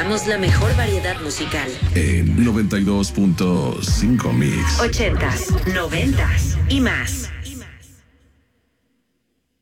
presentamos la mejor variedad musical. En 92.5 Mix. 80s, 90s y más.